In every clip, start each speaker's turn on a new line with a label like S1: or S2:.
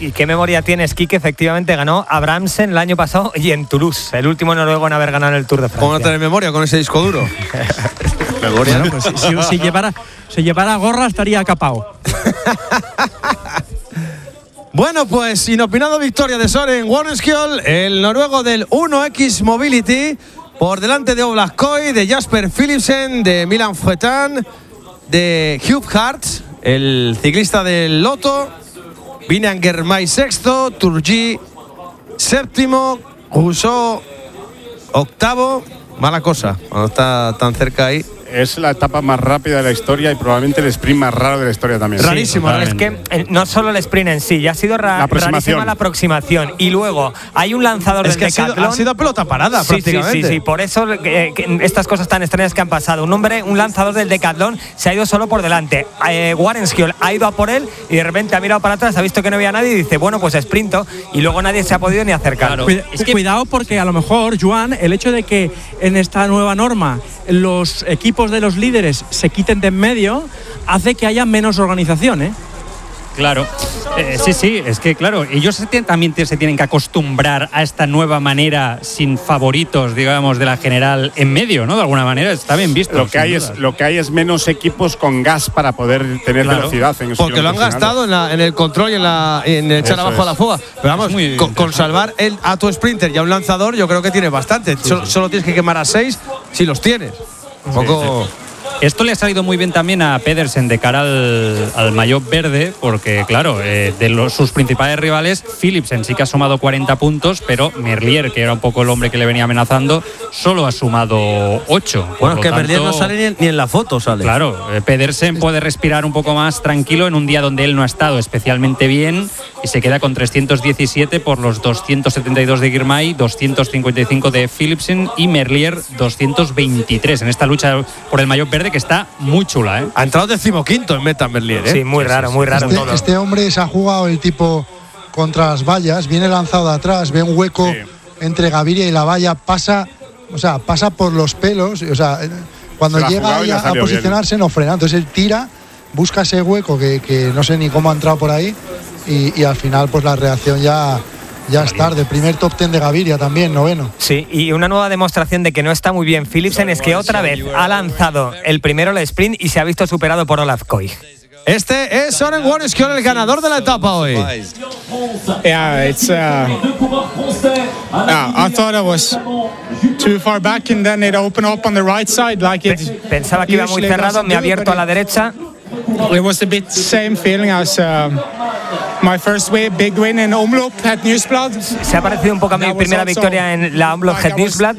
S1: ¿Y qué memoria tienes, Quique? Efectivamente ganó a Brabhamsen el año pasado y en Toulouse, el último noruego en haber ganado el Tour de Francia.
S2: ¿Cómo no tener memoria con ese disco duro?
S3: Memoria, ¿no? Pues si llevara gorra estaría capao.
S2: Bueno, pues inopinado victoria de Søren Warneskjold, el noruego del 1X Mobility, por delante de Oblak Koy, de Jasper Philipsen, de Milan Fuetan, de Hugh Hart, el ciclista del Lotto, Vinan Germay sexto, Turgi séptimo, Rousseau octavo. Mala cosa cuando está tan cerca ahí.
S4: Es la etapa más rápida de la historia y probablemente el sprint más raro de la historia también.
S2: Rarísimo.
S1: Es que no solo el sprint en sí, ya ha sido rarísima la aproximación. Y luego hay un lanzador del Decathlon.
S2: Ha sido a pelota parada prácticamente.
S1: Sí. Por eso estas cosas tan extrañas que han pasado. Un lanzador del Decathlon se ha ido solo por delante. Warneskjold ha ido a por él y de repente ha mirado para atrás, ha visto que no había nadie y dice, bueno, pues sprinto. Y luego nadie se ha podido ni acercar.
S3: Claro. Cuidado porque a lo mejor, Joan, el hecho de que en esta nueva norma los equipos de los líderes se quiten de en medio hace que haya menos organización, ¿eh?
S5: Claro, sí, es que claro, ellos también se tienen que acostumbrar a esta nueva manera sin favoritos, digamos, de la general en medio, ¿no? De alguna manera está bien visto.
S4: Lo que hay es menos equipos con gas para poder tener velocidad en esos
S2: porque lo han gastado en el control y en echar abajo a la fuga. Pero vamos, con salvar a tu sprinter y a un lanzador, yo creo que tienes bastante. Solo tienes que quemar a 6 si los tienes. Un poco.
S5: Esto le ha salido muy bien también a Pedersen de cara al maillot verde, porque claro, sus principales rivales, Philipsen sí que ha sumado 40 puntos, pero Merlier, que era un poco el hombre que le venía amenazando, solo ha sumado 8.
S2: Bueno, es que Merlier no sale ni en la foto, sale.
S5: Claro, Pedersen puede respirar un poco más tranquilo en un día donde él no ha estado especialmente bien y se queda con 317 por los 272 de Girmay, 255 de Philipsen y Merlier 223 en esta lucha por el maillot verde, que está muy chula, ¿eh?
S2: Ha entrado 15º en meta Merlier, ¿eh?
S1: Sí, muy raro todo.
S6: Este hombre se ha jugado el tipo contra las vallas, viene lanzado de atrás, ve un hueco entre Gaviria y la valla, pasa por los pelos, cuando llega a posicionarse no frena, entonces él tira, busca ese hueco que no sé ni cómo ha entrado por ahí y al final pues la reacción ya es tarde. Primer top 10 de Gaviria también, 9º.
S1: Sí, y una nueva demostración de que no está muy bien Philipsen es que otra vez ha lanzado el primero el sprint y se ha visto superado por Oblak Koy.
S2: Este es Søren Warneskjold, el ganador de la etapa hoy.
S7: Yeah, it's I thought I was too far back and then it opened up on the right side like it.
S1: Pensaba que iba muy cerrado, me ha abierto a la derecha.
S7: It was a bit same feeling as my first big win in Omloop at Nieuwsblad.
S1: Se ha parecido un poco a mi primera victoria en la Omloop at Nieuwsblad.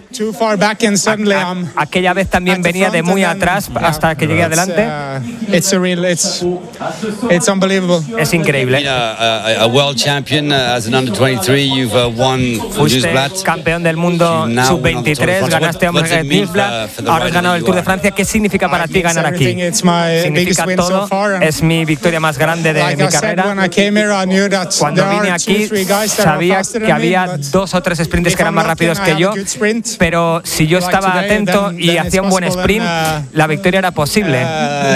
S1: Aquella vez también venía de muy atrás hasta que llegué adelante.
S7: It's unbelievable.
S1: Es increíble.
S8: A world champion as an under 23, you've won Nieuwsblad.
S1: Fuiste campeón del mundo sub-23, ganaste Omloop at Nieuwsblad, ahora has ganado el Tour de Francia. ¿Qué significa para ti ganar aquí? Significa todo, es mi victoria más grande de mi carrera. Cuando vine aquí sabía que había 2 o 3 sprinters que eran más rápidos que yo, pero si yo estaba atento y hacía un buen sprint, la victoria era posible.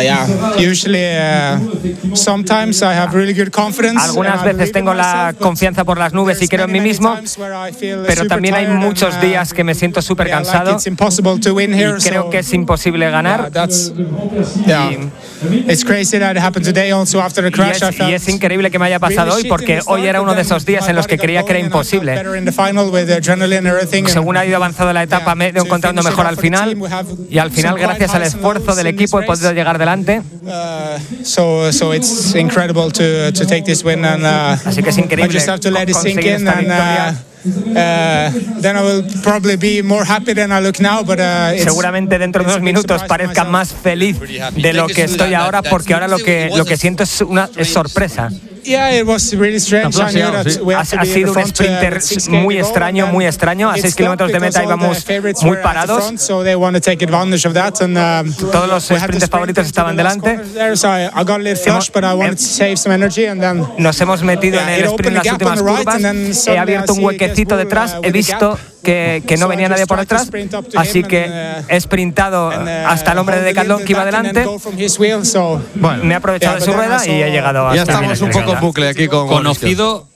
S1: Algunas veces tengo la confianza por las nubes y creo en mí mismo, pero también hay muchos días que me siento súper cansado y creo que es imposible ganar. Y es increíble que me haya pasado hoy, porque hoy era uno de esos días en los que creía que era imposible. Según ha ido avanzando la etapa, me he ido encontrando mejor al final, y al final, gracias al esfuerzo del equipo, he podido llegar delante. Así que es increíble conseguir esta victoria. Seguramente dentro de unos minutos parezca más feliz de lo que estoy ahora, porque ahora lo que siento es sorpresa. Ha sido un sprinter muy extraño. A 6 kilómetros de meta íbamos muy parados. Todos los sprinters favoritos estaban delante. Nos hemos metido en el sprint en las últimas curvas. He abierto un huequecito detrás. He visto que no venía nadie por detrás, así que he sprintado hasta el hombre de Decathlon que iba delante. Bueno, me he aprovechado de su rueda y he llegado hasta.
S2: Ya estamos un poco en bucle aquí con
S5: conocido